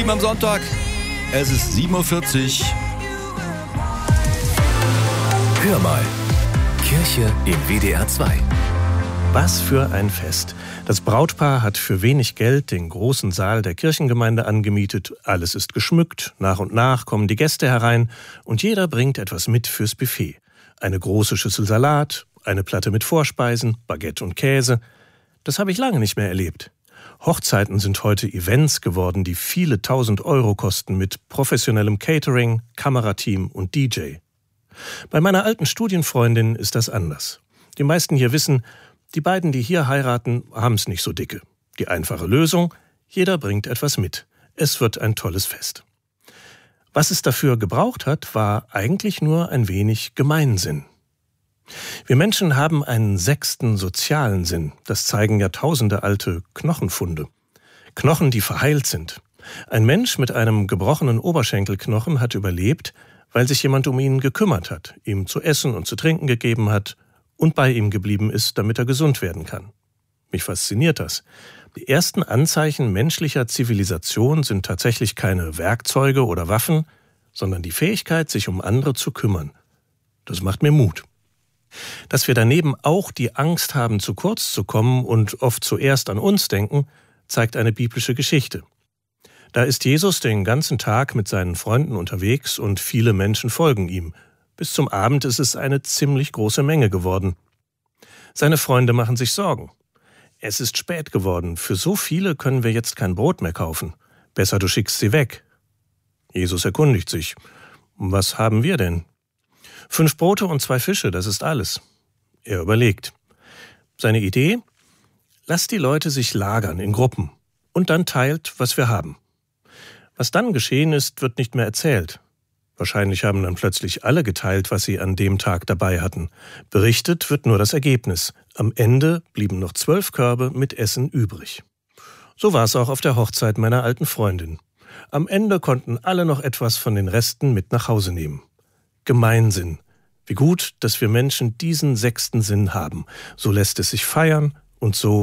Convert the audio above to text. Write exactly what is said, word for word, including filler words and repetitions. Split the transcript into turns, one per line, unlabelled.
Am Sonntag, es ist sieben Uhr vierzig.
Hör mal, Kirche im W D R zwei.
Was für ein Fest. Das Brautpaar hat für wenig Geld den großen Saal der Kirchengemeinde angemietet. Alles ist geschmückt, nach und nach kommen die Gäste herein und jeder bringt etwas mit fürs Buffet. Eine große Schüssel Salat, eine Platte mit Vorspeisen, Baguette und Käse. Das habe ich lange nicht mehr erlebt. Hochzeiten sind heute Events geworden, die viele tausend Euro kosten mit professionellem Catering, Kamerateam und D J. Bei meiner alten Studienfreundin ist das anders. Die meisten hier wissen, die beiden, die hier heiraten, haben es nicht so dicke. Die einfache Lösung: jeder bringt etwas mit. Es wird ein tolles Fest. Was es dafür gebraucht hat, war eigentlich nur ein wenig Gemeinsinn. Wir Menschen haben einen sechsten sozialen Sinn. Das zeigen jahrtausende alte Knochenfunde. Knochen, die verheilt sind. Ein Mensch mit einem gebrochenen Oberschenkelknochen hat überlebt, weil sich jemand um ihn gekümmert hat, ihm zu essen und zu trinken gegeben hat und bei ihm geblieben ist, damit er gesund werden kann. Mich fasziniert das. Die ersten Anzeichen menschlicher Zivilisation sind tatsächlich keine Werkzeuge oder Waffen, sondern die Fähigkeit, sich um andere zu kümmern. Das macht mir Mut. Dass wir daneben auch die Angst haben, zu kurz zu kommen und oft zuerst an uns denken, zeigt eine biblische Geschichte. Da ist Jesus den ganzen Tag mit seinen Freunden unterwegs und viele Menschen folgen ihm. Bis zum Abend ist es eine ziemlich große Menge geworden. Seine Freunde machen sich Sorgen. Es ist spät geworden, für so viele können wir jetzt kein Brot mehr kaufen. Besser, du schickst sie weg. Jesus erkundigt sich: Was haben wir denn? Fünf Brote und zwei Fische, das ist alles. Er überlegt. Seine Idee: Lasst die Leute sich lagern in Gruppen und dann teilt, was wir haben. Was dann geschehen ist, wird nicht mehr erzählt. Wahrscheinlich haben dann plötzlich alle geteilt, was sie an dem Tag dabei hatten. Berichtet wird nur das Ergebnis. Am Ende blieben noch zwölf Körbe mit Essen übrig. So war es auch auf der Hochzeit meiner alten Freundin. Am Ende konnten alle noch etwas von den Resten mit nach Hause nehmen. Gemeinsinn. Wie gut, dass wir Menschen diesen sechsten Sinn haben. So lässt es sich feiern und so